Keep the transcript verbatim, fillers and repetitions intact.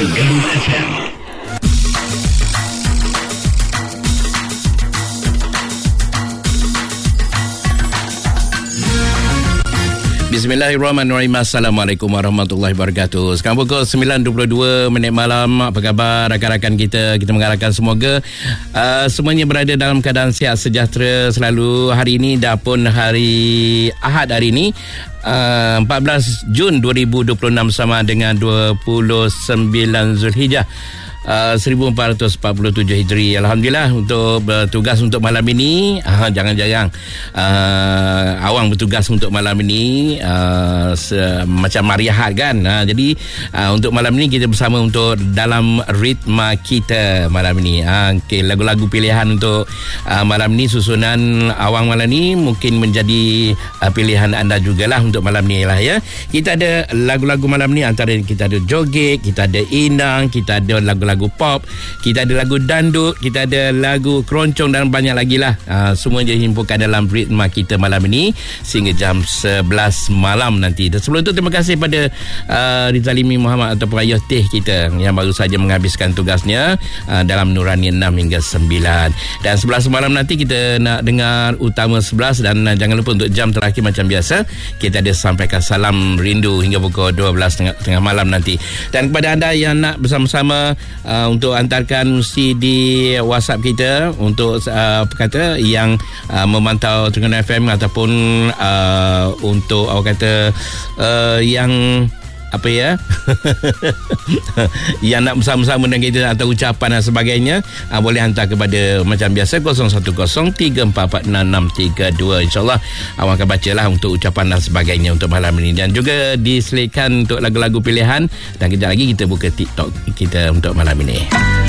Tegaluf F M. Bismillahirrahmanirrahim. Assalamualaikum warahmatullahi wabarakatuh. Sekarang pukul sembilan dua puluh dua minit malam. Apa khabar rakan-rakan kita? Kita mengharapkan semoga uh, semuanya berada dalam keadaan sihat sejahtera selalu. Hari ini dah pun hari Ahad hari ini, uh, empat belas Jun dua ribu dua puluh enam sama dengan dua puluh sembilan Zulhijjah Uh, seribu empat ratus empat puluh tujuh Hijri. Alhamdulillah untuk bertugas untuk malam ini. uh, Jangan-jangan uh, awang bertugas untuk malam ini uh, se- macam mariahat kan. uh, Jadi uh, untuk malam ini kita bersama untuk dalam ritma kita malam ini. uh, okay, Lagu-lagu pilihan untuk uh, malam ini, susunan awang malam ini mungkin menjadi uh, pilihan anda jugalah untuk malam ni lah ya. Kita ada lagu-lagu malam ni, antara kita ada joget, kita ada inang, kita ada lagu-lagu lagu pop, kita ada lagu dandut, kita ada lagu keroncong dan banyak lagi lah. Uh, semua dihimpunkan dalam ritma kita malam ini sehingga jam sebelas malam nanti. Dan sebelum itu terima kasih pada uh, Rizalimi Muhammad ataupun Ayah Teh kita yang baru saja menghabiskan tugasnya uh, dalam Nurani enam hingga sembilan. Dan sebelas malam nanti kita nak dengar Utama sebelas. Dan uh, jangan lupa untuk jam terakhir macam biasa kita ada sampaikan salam rindu hingga pukul dua belas tengah, tengah malam nanti. Dan kepada anda yang nak bersama-sama Uh, untuk hantarkan mesti di WhatsApp kita untuk uh, apa kata yang uh, memantau Terengganu F M ataupun uh, untuk apa kata uh, yang apa ya yang nak bersama-sama dengan kita atau ucapan dan sebagainya, uh, boleh hantar kepada macam biasa kosong satu kosong tiga empat empat enam enam tiga dua. InsyaAllah awak akan bacalah untuk ucapan dan sebagainya untuk malam ini. Dan juga diselitkan untuk lagu-lagu pilihan. Dan kejap lagi kita buka TikTok kita untuk malam ini.